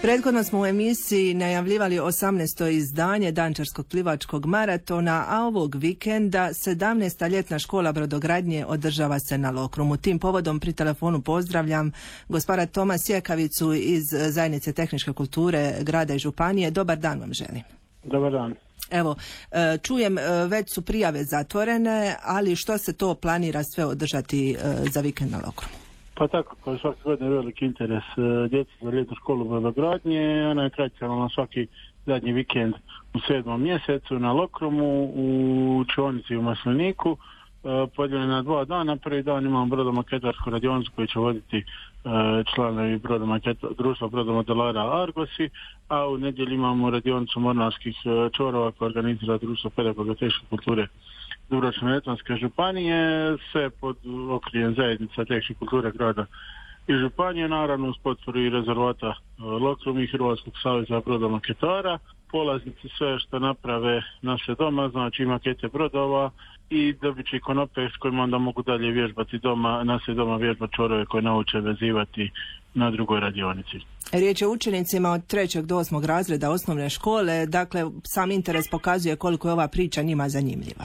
Prethodno smo u emisiji najavljivali 18. izdanje Dančarskog plivačkog maratona, a ovog vikenda 17. ljetna škola brodogradnje održava se na Lokrumu. Tim povodom pri telefonu pozdravljam gospara Toma Sjekavicu iz Zajednice tehničke kulture grada i županije. Dobar dan vam želim. Dobar dan. Evo, čujem, već su prijave zatvorene, ali što se to planira sve održati za vikend na Lokrumu? Pa tako, kao svaki godine veliki interes djece za ljetnu školu brodogradnje. Ona je tradicionalno svaki zadnji vikend u 7. mjesecu na Lokrumu u učionici u Masleniku. Podijeljena na 2 dana. Prvi dan imamo brodomaketarsku radionicu koju će voditi članovi društva brodomodelara Argosi, a u nedjelju imamo radionicu mornarskih čvorova koja organizira društvo pedagoga tehničke kulture Dubrovačko-neretvanske županije, sve pod okriljem Zajednica tehničke kulture grada i županije, naravno uz potporu i rezervata Lokrum i Hrvatskog saveza brodomaketara. Polaznici sve što naprave naše doma, znači makete brodova, i dobit će konope s kojima onda mogu dalje vježbati doma, naše doma vježbati čvorove koje nauče vezivati na drugoj radionici. Riječ je o učenicima od 3. do 8. razreda osnovne škole, dakle sam interes pokazuje koliko je ova priča njima zanimljiva.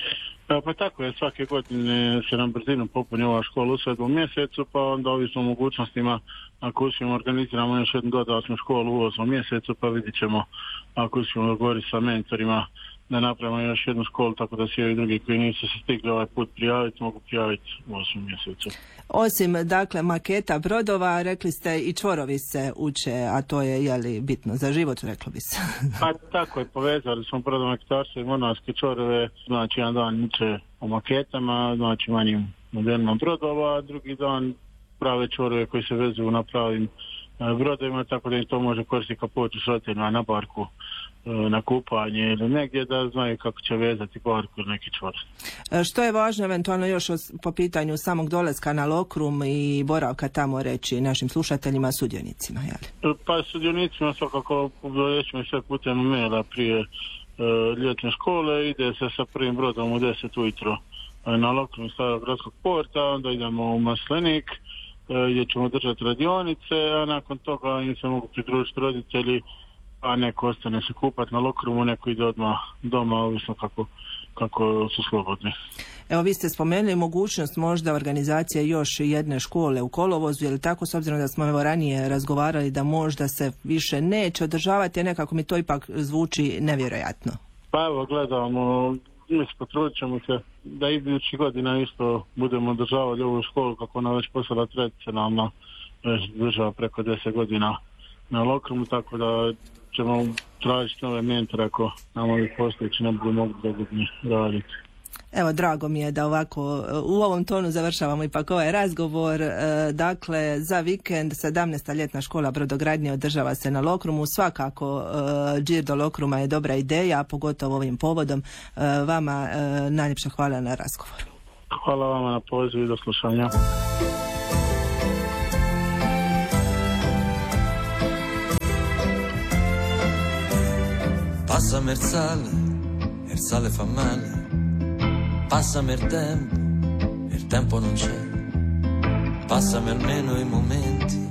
Pa tako je, svake godine se na brzinu popuni ova škola u 7. mjesecu, pa onda ovisno o mogućnostima, ako uspijemo organiziramo još jednu dodatnu školu u 8. mjesecu, pa vidit ćemo ako uspijemo dogovoriti sa mentorima da napravimo još jednu školu, tako da svi ovi drugi koji nisu se stigli ovaj put prijaviti, mogu prijaviti u 8. mjesecu. Osim, dakle, maketa brodova, rekli ste i čvorovi se uče, a to je, jeli, bitno za život, reklo bi se. Pa tako je, povezali smo brodomaketarstvo i mornarske čvorove, znači jedan dan uče o maketama, znači manjim modelima brodova, a drugi dan prave čvorove koji se vezuju na pravim brodovima, tako da im to može koristiti kao pomoć s roditeljima na barku, na kupanje ili negdje, da znaju kako će vezati barku ili neki čvor. Što je važno eventualno još po pitanju samog dolaska na Lokrum i boravka tamo reći našim slušateljima, sudionicima? Jeli? Pa sudionicima svakako rećemo sve putem maila prije ljetne škole, ide se sa prvim brodom u 10 ujutro na Lokrum iz Starog gradskog porta, onda idemo u Maslenik gdje ćemo držati radionice, a nakon toga im se mogu pridružiti roditelji, a neko ostane se kupati na Lokrumu, neko ide odmah doma, ovisno kako su slobodni. Evo, vi ste spomenuli mogućnost možda organizacije još jedne škole u kolovozu, je li tako, s obzirom da smo evo ranije razgovarali da možda se više neće održavati, a nekako mi to ipak zvuči nevjerojatno. Pa evo, gledamo, mi potrudit ćemo se da idućih godina isto budemo održavali ovu školu kako ona već postala tradicionalna, već država preko 10 godina na Lokrumu, tako da ćemo tražiti nove mentore ako nam ovi postojeći ne budu mogli dogodni raditi. Evo, drago mi je da ovako u ovom tonu završavamo ipak ovaj razgovor. Dakle, za vikend 17. ljetna škola brodogradnje održava se na Lokrumu. Svakako džir do Lokruma je dobra ideja, a pogotovo ovim povodom. Vama najljepša hvala na razgovor. Hvala vama na pozivu i do slušanja. Passa sale fa male, passami il tempo non c'è, passami almeno i momenti